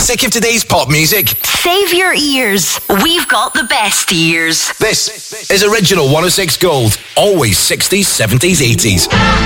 Sick of today's pop music? Save your ears. We've got the best ears. This is Original 106 Gold. Always 60s, 70s, 80s.